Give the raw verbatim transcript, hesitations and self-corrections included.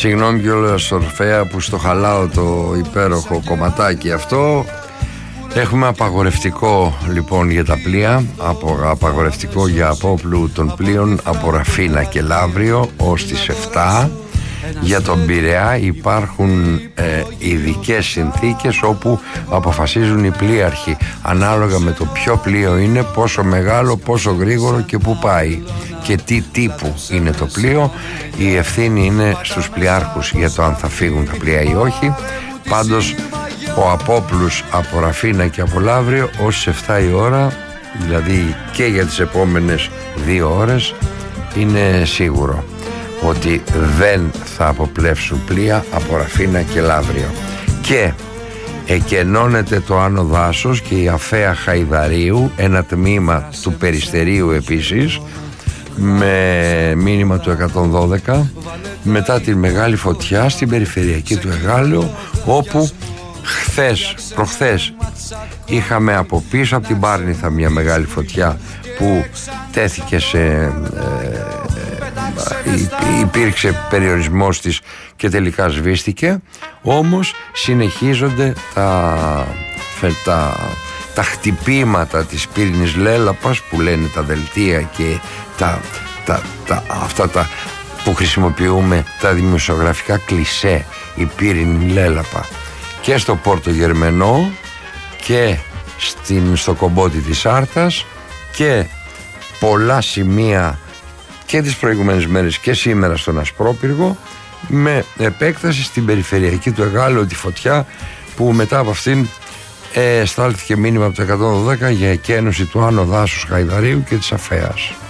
Συγγνώμη κιόλας Ορφέα που στο χαλάω το υπέροχο κομματάκι αυτό. Έχουμε απαγορευτικό λοιπόν για τα πλοία, απο, απαγορευτικό για απόπλου των πλοίων από Ραφίνα και Λαύριο ως τις επτά. Για τον Πειραιά υπάρχουν ε, ειδικές συνθήκες όπου αποφασίζουν οι πλοίαρχοι ανάλογα με το ποιο πλοίο είναι, πόσο μεγάλο, πόσο γρήγορο και που πάει και τι τύπου είναι το πλοίο. Η ευθύνη είναι στους πλοιάρχους για το αν θα φύγουν τα πλοία ή όχι. Πάντως ο απόπλους από Ραφίνα και από Λαύριο ως τις επτά η ώρα, δηλαδή και για τις επόμενες δύο ώρες, είναι σίγουρο ότι δεν θα αποπλεύσουν πλοία από Ραφίνα και Λαύριο. Και εκενώνεται το Άνω Δάσος και η Αφαία Χαϊδαρίου, ένα τμήμα του Περιστερίου επίσης, με μήνυμα του εκατόν δώδεκα, μετά τη μεγάλη φωτιά στην περιφερειακή του Εγάλεο, όπου χθες, προχθές είχαμε από πίσω από την Πάρνηθα μια μεγάλη φωτιά που τέθηκε σε ε, υπήρξε περιορισμός της και τελικά σβήστηκε. Όμως συνεχίζονται τα, τα, τα χτυπήματα της πύρινης λέλαπας που λένε τα δελτία και τα, τα, τα, αυτά τα που χρησιμοποιούμε, τα δημοσιογραφικά κλισέ, η πύρινη λέλαπα και στο Πόρτο Γερμενό και στην, στο κομπότι της Άρτας και πολλά σημεία και τις προηγούμενες μέρες και σήμερα στον Ασπρόπυργο, με επέκταση στην περιφερειακή του Εγάλεο τη φωτιά που μετά από αυτήν ε, στάλθηκε μήνυμα από το εκατόν δώδεκα για εκένωση του Άνω Δάσους Χαϊδαρίου και της Αφαίας.